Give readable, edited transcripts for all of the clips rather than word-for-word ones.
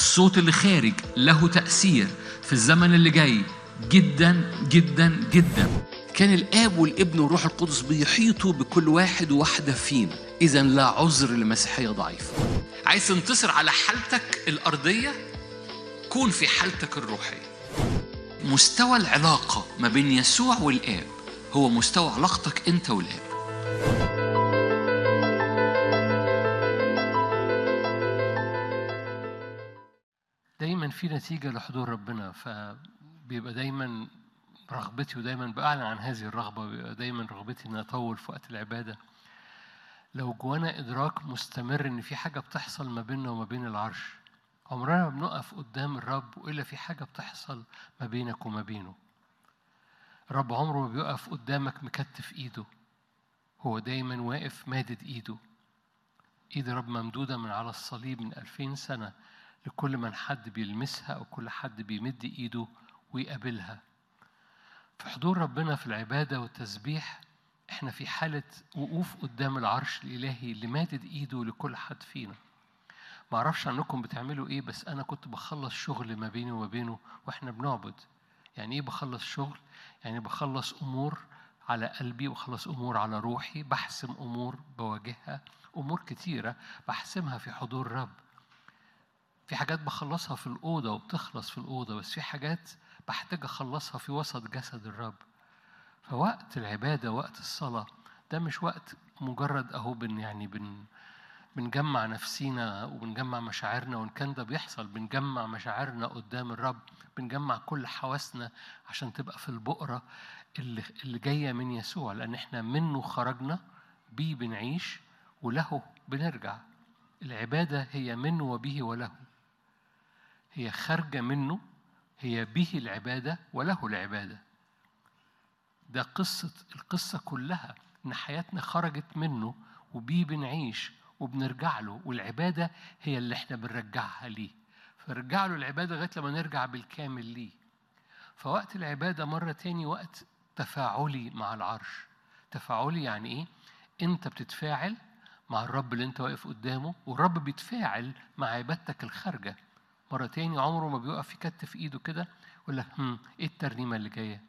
الصوت اللي خارج له تأثير في الزمن اللي جاي جدا جدا جدا. كان الآب والابن والروح القدس بيحيطوا بكل واحد وواحدة فينا. إذن لا عذر لمسيحية ضعيفة. عايز تنتصر على حالتك الأرضية، كون في حالتك الروحية. مستوى العلاقة ما بين يسوع والآب هو مستوى علاقتك أنت والآب. دايما في نتيجة لحضور ربنا، فبيبقى دايما رغبتي، ودايما بأعلن عن هذه الرغبة، بيبقى دايما رغبتي إن أطول في وقت العبادة. لو جوانا إدراك مستمر إن في حاجة بتحصل ما بيننا وما بين العرش، عمرنا ما بنقف قدام الرب وإلا في حاجة بتحصل ما بينك وما بينه. الرب عمره ما بيقف قدامك مكتف إيده، هو دايما واقف مادد إيده. إيد الرب ممدودة من على الصليب من 2000 سنة لكل من حد بيلمسها أو كل حد بيمد إيده ويقابلها. في حضور ربنا في العبادة والتسبيح إحنا في حالة وقوف قدام العرش الإلهي اللي مادد إيده لكل حد فينا. ما أعرفش عنكم بتعملوا إيه، بس أنا كنت بخلص شغل ما بيني وما بينه وإحنا بنعبد. يعني إيه بخلص شغل؟ يعني بخلص أمور على قلبي، وبخلص أمور على روحي، بحسم أمور بواجهها، أمور كتيرة بحسمها في حضور الرب. في حاجات بخلصها في الأوضة وبتخلص في الأوضة، بس في حاجات بحتاج أخلصها في وسط جسد الرب. فوقت العبادة، وقت الصلاة، ده مش وقت مجرد أهو بنجمع نفسينا وبنجمع مشاعرنا، وإن كان ده بيحصل بنجمع مشاعرنا قدام الرب، بنجمع كل حواسنا عشان تبقى في البؤرة اللي جاية من يسوع، لأن إحنا منه خرجنا، بيه بنعيش وله بنرجع. العبادة هي منه وبه وله، هي خارجة منه، هي به العبادة وله العبادة. ده القصة كلها، إن حياتنا خرجت منه وبيه بنعيش وبنرجع له، والعبادة هي اللي احنا بنرجعها ليه. فرجع له العبادة لغاية لما نرجع بالكامل ليه. فوقت العبادة مرة تاني وقت تفاعلي مع العرش. تفاعلي يعني إيه؟ أنت بتتفاعل مع الرب اللي أنت واقف قدامه، والرب بيتفاعل مع عبادتك الخارجة. مرة تاني عمره ما بيقف يكتف إيده كده يقول لك إيه الترنيمة اللي جاية؟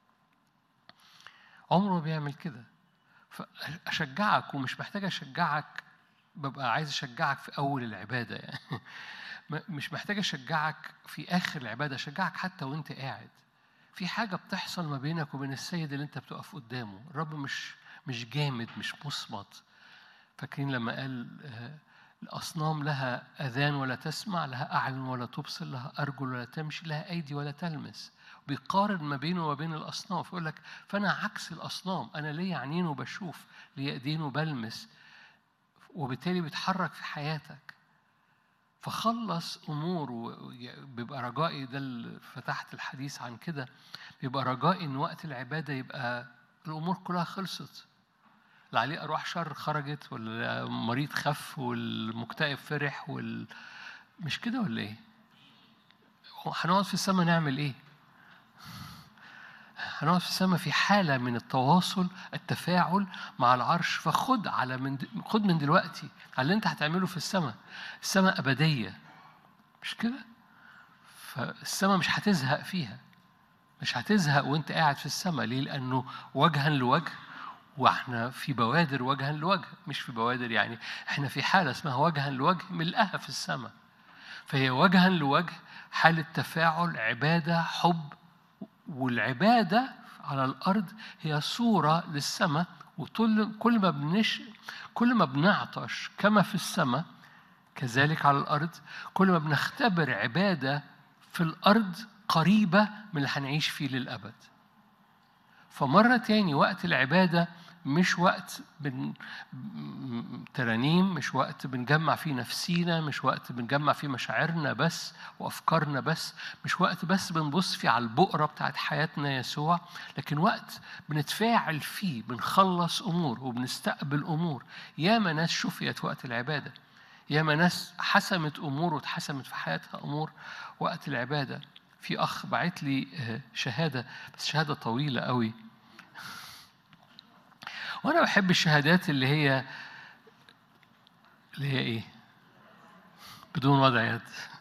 عمره ما بيعمل كده. فأشجعك، ومش محتاج أشجعك، ببقى عايز أشجعك في أول العبادة يعني. مش محتاج أشجعك في آخر العبادة، أشجعك حتى وأنت قاعد. في حاجة بتحصل ما بينك وبين السيد اللي أنت بتقف قدامه. الرب مش جامد، مش مصمت. فاكرين لما قال الأصنام لها أذان ولا تسمع، لها أعين ولا تبصر، لها أرجل ولا تمشي، لها أيدي ولا تلمس. بيقارن ما بينه وبين الأصنام، فيقول لك فأنا عكس الأصنام، أنا ليا عينين وبشوف، ليا إيدين وبلمس، وبالتالي بيتحرك في حياتك. فخلص أمور. بيبقى رجائي، ده اللي فتحت الحديث عن كده، بيبقى رجائي إن وقت العبادة يبقى الأمور كلها خلصت. اللي عليه أرواح شر خرجت، والمريض خف، والمكتئب فرح، مش كده ولا إيه؟ هنقعد في السماء نعمل إيه؟ هنقعد في السماء في حالة من التواصل، التفاعل مع العرش. فخد خد من دلوقتي على اللي أنت هتعمله في السماء. السماء أبدية، مش كده؟ فالسماء مش هتزهق فيها، مش هتزهق وأنت قاعد في السماء. ليه؟ لأنه وجها لوجه، واحنا في بوادر وجها لوجه، مش في بوادر يعني، احنا في حالة اسمها وجها لوجه ملقاها في السماء. فهي وجها لوجه، حالة تفاعل، عبادة، حب. والعبادة على الأرض هي صورة للسماء. كل ما بنعطش كما في السماء كذلك على الأرض، كل ما بنختبر عبادة في الأرض قريبة من اللي هنعيش فيه للأبد. فمرة تاني وقت العبادة مش وقت ترانيم، مش وقت بنجمع فيه نفسينا، مش وقت بنجمع فيه مشاعرنا بس وأفكارنا بس، مش وقت بس بنبص فيه على البؤرة بتاعت حياتنا يسوع، لكن وقت بنتفاعل فيه، بنخلص أمور وبنستقبل أمور. ياما ناس شفيت وقت العبادة، ياما ناس حسمت أمور واتحسمت في حياتها أمور وقت العبادة. في أخ بعت لي شهادة، بس شهادة طويلة قوي، وأنا بحب الشهادات اللي هي إيه؟ بدون وضع يد.